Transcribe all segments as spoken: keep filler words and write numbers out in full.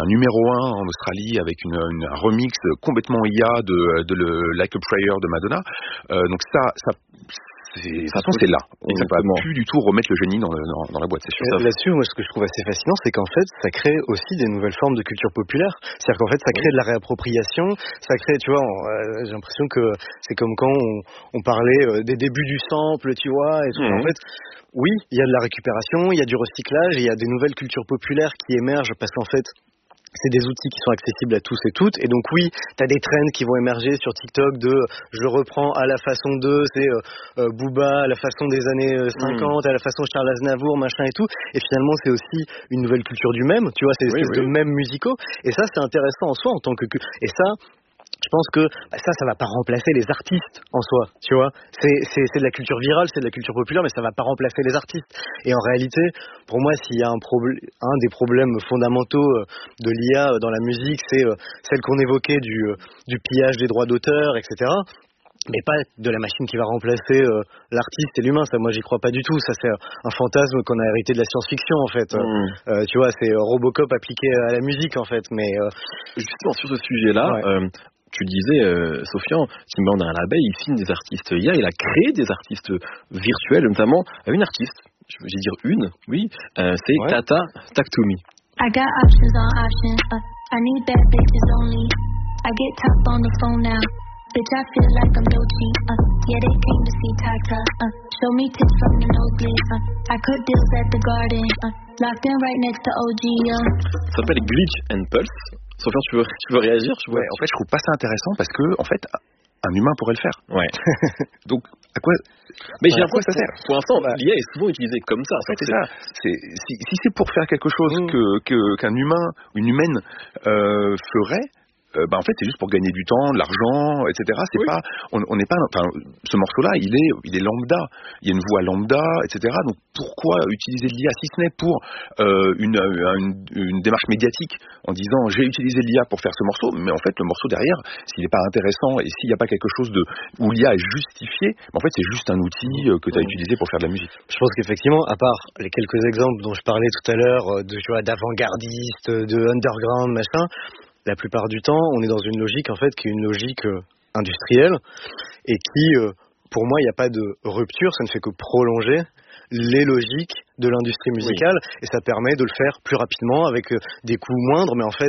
un numéro un en Australie avec une, une, un remix complètement I A de, de le Like a Prayer de Madonna. Euh, donc ça, ça c'est, de toute façon, c'est là. On ne va plus du tout remettre le génie dans, le, dans, dans la boîte, c'est sûr. Là-dessus, moi, ce que je trouve assez fascinant, c'est qu'en fait, ça crée aussi des nouvelles formes de culture populaire. C'est-à-dire qu'en fait, ça crée de la réappropriation. Ça crée, tu vois, on, euh, j'ai l'impression que c'est comme quand on, on parlait euh, des débuts du sample, tu vois. Et tout. Mmh. En fait, oui, il y a de la récupération, il y a du recyclage, et il y a des nouvelles cultures populaires qui émergent parce qu'en fait, c'est des outils qui sont accessibles à tous et toutes. Et donc oui, tu as des trends qui vont émerger sur TikTok de je reprends à la façon de, c'est euh, euh, Booba à la façon des années cinquante, mmh. à la façon Charles Aznavour, machin et tout. Et finalement, c'est aussi une nouvelle culture du même, tu vois, c'est des oui, espèces oui. de mèmes musicaux. Et ça, c'est intéressant en soi en tant que... Et ça... Je pense que bah ça, ça va pas remplacer les artistes en soi, tu vois. C'est, c'est, c'est de la culture virale, c'est de la culture populaire, mais ça va pas remplacer les artistes. Et en réalité, pour moi, s'il y a un problème, un des problèmes fondamentaux de l'I A dans la musique, c'est celle qu'on évoquait du, du pillage des droits d'auteur, et cetera. Mais pas de la machine qui va remplacer euh, l'artiste et l'humain. Ça, moi, j'y crois pas du tout. Ça, c'est un fantasme qu'on a hérité de la science-fiction, en fait. Mmh. Euh, tu vois, c'est Robocop appliqué à la musique, en fait. Mais euh... justement sur ce sujet-là. Ouais. Euh... Tu disais, euh, Sofian, Timbaland a un label, il signe des artistes I A, il a créé des artistes virtuels, notamment une artiste, je vais dire une, oui, euh, c'est ouais. Tata Talk to Me. I got options on options, uh, I need bad bitches only, I get top on the phone now, bitch I feel like I'm Doechii, uh, yeah they came to see Tata, uh, show me tips from the nosebleed, uh, I could deals at the garden, uh, locked in right next to O G, uh. Ça s'appelle Glitch and Pulse. Sofian, tu veux, tu veux réagir? Je ouais, en fait, je trouve pas ça intéressant parce que, en fait, un humain pourrait le faire. Ouais. Donc, à quoi? Mais j'ai l'impression que ça sert. Pour l'instant, bah, l'I A est souvent utilisée comme ça. En fait, c'est, c'est ça. C'est, si, si c'est pour faire quelque chose mmh. que, que, qu'un humain, une humaine, euh, ferait, euh, bah en fait c'est juste pour gagner du temps, de l'argent, et cetera. C'est oui. pas, on n'est pas, enfin, ce morceau-là, il est, il est lambda. Il y a une voix lambda, et cetera. Donc pourquoi utiliser l'I A si ce n'est pour euh, une, une, une démarche médiatique en disant j'ai utilisé l'I A pour faire ce morceau, mais en fait le morceau derrière, s'il n'est pas intéressant et s'il n'y a pas quelque chose de où l'I A est justifié, en fait c'est juste un outil que tu as mmh. utilisé pour faire de la musique. Je pense qu'effectivement, à part les quelques exemples dont je parlais tout à l'heure, de tu vois, d'avant-gardistes, de underground, machin. La plupart du temps, on est dans une logique en fait qui est une logique euh, industrielle et qui, euh, pour moi, il n'y a pas de rupture, ça ne fait que prolonger les logiques de l'industrie musicale oui. et ça permet de le faire plus rapidement avec euh, des coûts moindres, mais en fait,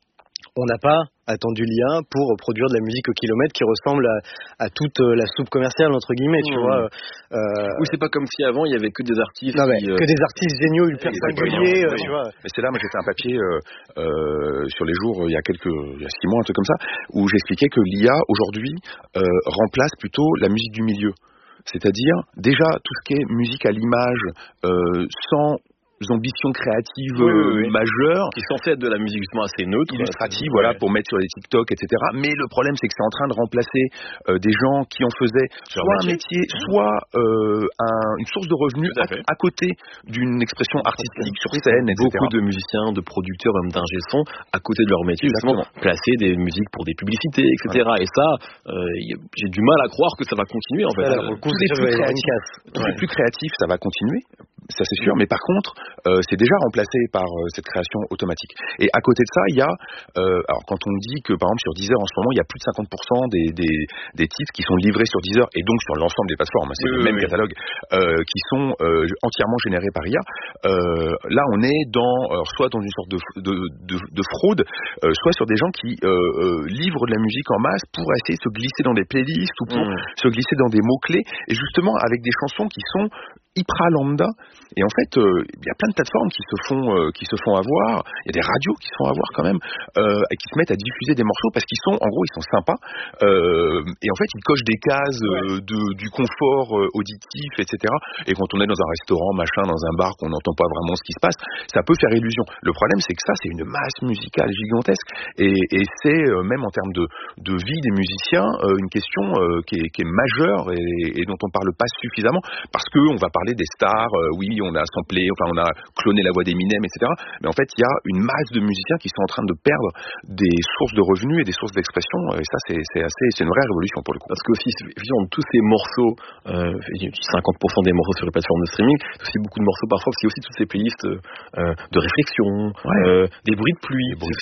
on n'a pas attendu l'I A pour produire de la musique au kilomètre qui ressemble à, à toute la soupe commerciale entre guillemets, tu mmh. vois. Euh... Oui, c'est pas comme si avant il y avait que des artistes, non, qui, euh... que des artistes géniaux, hyper singuliers, euh, tu vois. Mais c'est là, moi j'ai fait un papier euh, euh, sur les jours il y a quelques, il y a six mois, un truc comme ça, où j'expliquais que l'I A aujourd'hui euh, remplace plutôt la musique du milieu, c'est-à-dire déjà tout ce qui est musique à l'image euh, sans ambitions créatives oui, oui, oui. majeures qui sont faites de la musique justement assez neutre, illustrative, voilà, ouais. pour mettre sur les TikTok, et cetera. Mais le problème, c'est que c'est en train de remplacer euh, des gens qui en faisaient soit un métier, mmh. soit euh, un, une source de revenus à, à côté d'une expression artistique sur scène, et cetera. Beaucoup de musiciens, de producteurs, même d'ingé son, à côté de leur métier, justement, placer des musiques pour des publicités, et cetera. Ouais. Et ça, euh, j'ai du mal à croire que ça va continuer en fait. Alors, tous les plus créatifs, tous les plus créatifs, ça va continuer. Ça c'est sûr, mais par contre, euh, c'est déjà remplacé par euh, cette création automatique. Et à côté de ça, il y a, euh, alors quand on dit que par exemple sur Deezer en ce moment, il y a plus de cinquante pour cent des, des, des titres qui sont livrés sur Deezer et donc sur l'ensemble des plateformes, c'est oui, le même oui. catalogue, euh, qui sont euh, entièrement générés par I A. Euh, là, on est dans, alors, soit dans une sorte de, de, de, de fraude, euh, soit sur des gens qui euh, euh, livrent de la musique en masse pour essayer de se glisser dans des playlists ou pour mmh. se glisser dans des mots-clés, et justement avec des chansons qui sont hyper lambda. Et en fait, il euh, y a plein de plateformes qui se font euh, qui se font avoir. Il y a des radios qui se font avoir quand même euh, et qui se mettent à diffuser des morceaux parce qu'ils sont, en gros, ils sont sympas. Euh, et en fait, ils cochent des cases euh, de du confort euh, auditif, et cetera. Et quand on est dans un restaurant, machin, dans un bar, qu'on n'entend pas vraiment ce qui se passe, ça peut faire illusion. Le problème, c'est que ça, c'est une masse musicale gigantesque. Et, et c'est euh, même en termes de de vie des musiciens euh, une question euh, qui est qui est majeure et, et dont on parle pas suffisamment parce que on va parler des stars, euh, oui, on a samplé, enfin on a cloné la voix d'Eminem, et cetera. Mais en fait, il y a une masse de musiciens qui sont en train de perdre des sources de revenus et des sources d'expression. Et ça, c'est, c'est assez, c'est une vraie révolution pour le coup. Parce que aussi, évidemment, tous ces morceaux, euh, cinquante pour cent des morceaux sur les plateformes de streaming, c'est aussi beaucoup de morceaux parfois. C'est aussi toutes ces playlists euh, de réflexion, ouais. euh, des bruits de pluie. Bruits